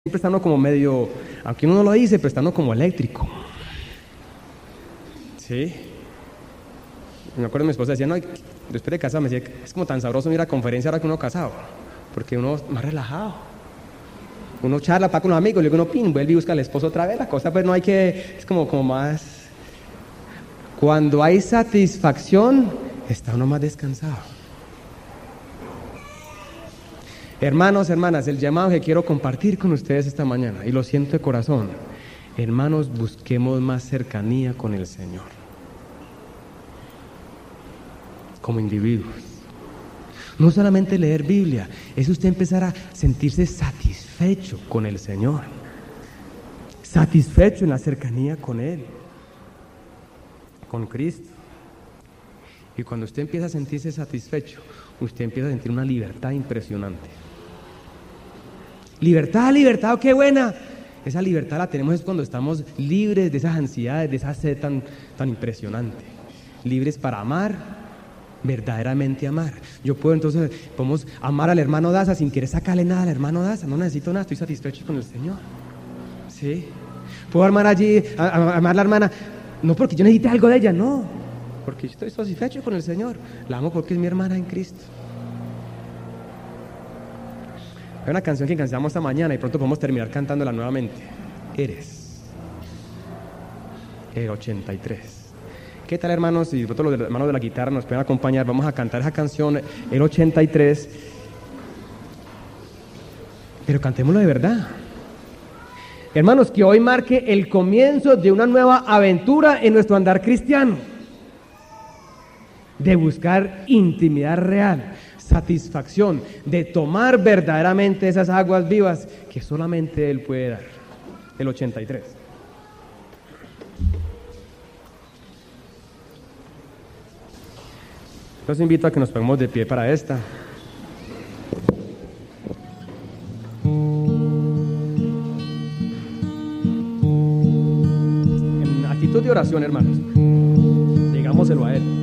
Siempre está uno como medio, aunque uno no lo dice, pero está uno como eléctrico. ¿Sí? Me acuerdo mi esposa decía, no, después de casado me decía, es como tan sabroso ir a conferencia ahora que uno casado, porque uno más relajado. Uno charla, para con los amigos, luego uno vuelve y busca al esposo otra vez, la cosa pues no hay que, es como más. Cuando hay satisfacción, está uno más descansado. Hermanos, hermanas, el llamado que quiero compartir con ustedes esta mañana, y lo siento de corazón, hermanos, busquemos más cercanía con el Señor, como individuos. No solamente leer Biblia, es usted empezar a sentirse satisfecho con el Señor, satisfecho en la cercanía con Él, con Cristo. Y cuando usted empieza a sentirse satisfecho, usted empieza a sentir una libertad impresionante. Libertad, libertad, qué buena. Esa libertad la tenemos es cuando estamos libres de esas ansiedades, de esa sed tan impresionante. Libres para amar, verdaderamente amar. Yo puedo entonces, podemos amar al hermano Daza sin querer sacarle nada al hermano Daza. No necesito nada, estoy satisfecho con el Señor. ¿Sí? Puedo amar allí, amar a la hermana, no porque yo necesite algo de ella, no. Porque yo estoy satisfecho con el Señor. La amo porque es mi hermana en Cristo. Hay una canción que cantamos esta mañana y pronto podemos terminar cantándola nuevamente. Eres. El 83. ¿Qué tal, hermanos? Y todos los hermanos de la guitarra nos pueden acompañar. Vamos a cantar esa canción, el 83. Pero cantémoslo de verdad. Hermanos, que hoy marque el comienzo de una nueva aventura en nuestro andar cristiano. De buscar intimidad real, satisfacción, de tomar verdaderamente esas aguas vivas que solamente Él puede dar. El 83. Los invito a que nos pongamos de pie para esta. En actitud de oración, hermanos, digámoselo a Él.